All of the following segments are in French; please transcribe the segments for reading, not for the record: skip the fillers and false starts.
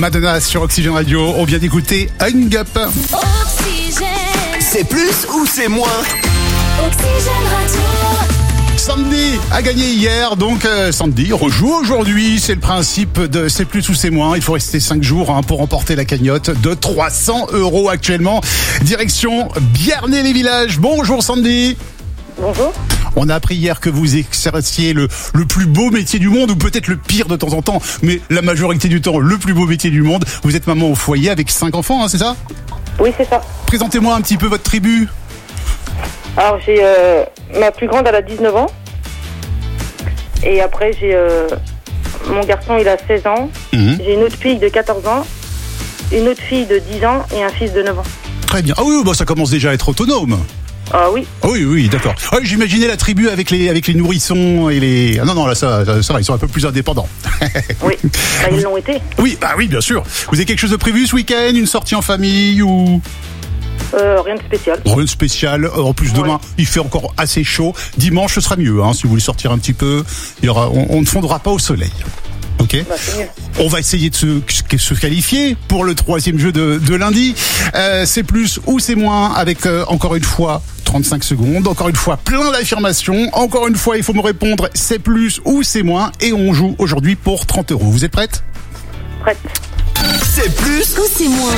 Madonna sur Oxygène Radio. On vient d'écouter Hang Up. Oxygène. C'est plus ou c'est moins? Oxygène Radio. Sandy a gagné hier, donc Sandy rejoue aujourd'hui. C'est le principe de c'est plus ou c'est moins. Il faut rester 5 jours pour remporter la cagnotte de 300 € actuellement. Direction Biernay-les-Villages. Bonjour Sandy. Bonjour. On a appris hier que vous exerciez le plus beau métier du monde, ou peut-être le pire de temps en temps, mais la majorité du temps, le plus beau métier du monde. Vous êtes maman au foyer avec 5 enfants, c'est ça? Oui, c'est ça. Présentez-moi un petit peu votre tribu. Alors, j'ai ma plus grande, elle a 19 ans. Et après, j'ai mon garçon, il a 16 ans. J'ai une autre fille de 14 ans, une autre fille de 10 ans et un fils de 9 ans. Très bien. Ah oui, ça commence déjà à être autonome. Ah oui. Ah oui, d'accord. Ah, j'imaginais la tribu avec les nourrissons et les... Ah non, là, ça va, ils sont un peu plus indépendants. Oui, ils l'ont été. Oui, bien sûr. Vous avez quelque chose de prévu ce week-end? Une sortie en famille ou... Rien de spécial. Rien de spécial. En plus, demain, il fait encore assez chaud. Dimanche, ce sera mieux, si vous voulez sortir un petit peu. On ne fondra pas au soleil. Ok. C'est mieux. On va essayer de se qualifier pour le 3e jeu de lundi. C'est plus ou c'est moins avec encore une fois 35 secondes. Encore une fois, plein d'affirmations. Encore une fois, il faut me répondre c'est plus ou c'est moins. Et on joue aujourd'hui pour 30 €. Vous êtes prête? Prête. C'est plus Ou c'est moins.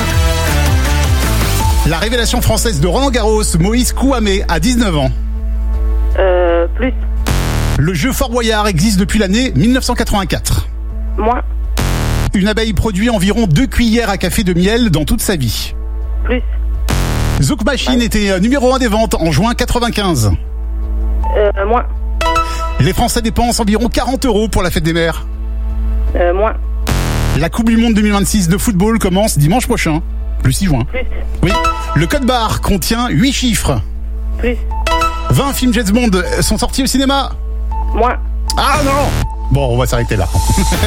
La révélation française de Roland-Garros, Moïse Kouamé, a 19 ans. Plus. Le jeu Fort Boyard existe depuis l'année 1984. Moins. Une abeille produit environ 2 cuillères à café de miel dans toute sa vie. Plus. Zouk Machine était numéro 1 des ventes en juin 95. Moins. Les Français dépensent environ 40 € pour la fête des mères. Moins. La Coupe du Monde 2026 de football commence dimanche prochain, le 6 juin. Plus. Oui. Le code barre contient 8 chiffres. Plus. 20 films James Bond sont sortis au cinéma. Moins. Ah non! Bon, on va s'arrêter là.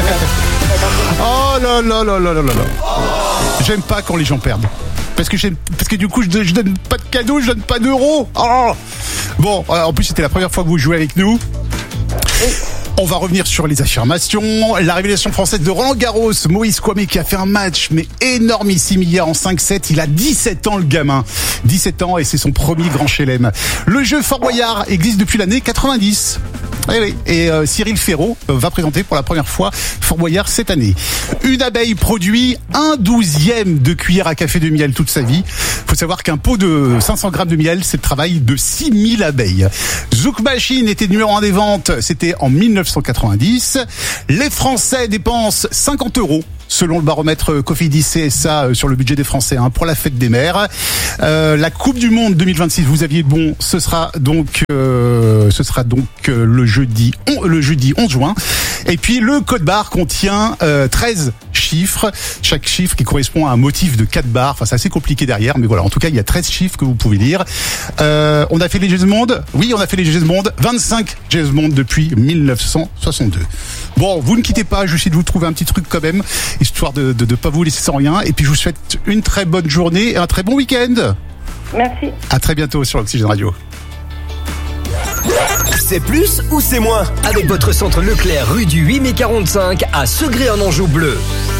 Oh là là là là là là là. J'aime pas quand les gens perdent. Parce que du coup, je donne pas de cadeaux, je donne pas d'euros. Oh. Bon, en plus, c'était la première fois que vous jouez avec nous. On va revenir sur les affirmations. La révélation française de Roland-Garros, Moïse Kouamé, qui a fait un match mais énormissime hier en 5-7. Il a 17 ans, le gamin. 17 ans et c'est son premier grand chelem. Le jeu Fort Boyard existe depuis l'année 90. Oui. Et Cyril Ferraud va présenter pour la première fois Fort Boyard cette année. Une abeille produit 1/12 de cuillère à café de miel toute sa vie. Faut savoir qu'un pot de 500 grammes de miel, c'est le travail de 6000 abeilles. Zouk Machine était numéro 1 des ventes, c'était en 1990. Les Français dépensent 50 € selon le baromètre Cofidis CSA sur le budget des Français pour la fête des mères. La Coupe du Monde 2026, vous aviez bon, ce sera donc le jeudi 11 juin. Et puis le code barre contient 13 chiffres, chaque chiffre qui correspond à un motif de 4 barres. Enfin, c'est assez compliqué derrière, mais voilà, en tout cas, il y a 13 chiffres que vous pouvez lire. On a fait les James Bond. Oui, on a fait les James Bond. 25 James Bond depuis 1962. Bon, vous ne quittez pas, je vais essayer de vous trouver un petit truc quand même, histoire de pas vous laisser sans rien. Et puis, je vous souhaite une très bonne journée et un très bon week-end. Merci. À très bientôt sur Oxygène Radio. C'est plus ou c'est moins? Avec votre centre Leclerc rue du 8 mai 45 à Segré en Anjou Bleu.